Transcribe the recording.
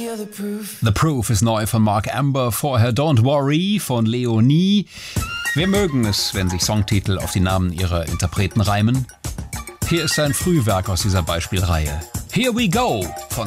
The Proof ist neu von Mark Amber, vorher Don't Worry von Leonie. Wir mögen es, wenn sich Songtitel auf die Namen ihrer Interpreten reimen. Hier ist ein Frühwerk aus dieser Beispielreihe. Here We Go von